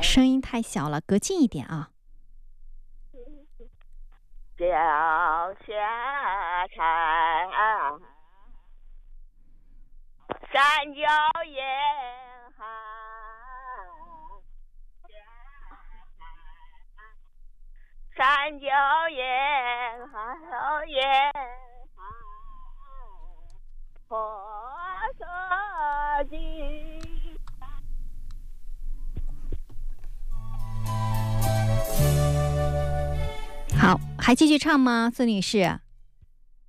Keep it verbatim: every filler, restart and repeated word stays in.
声音太小了，隔近一点啊。 脚下山，山脚严寒，山脚严寒严寒，火色金。 好，还继续唱吗，孙女士？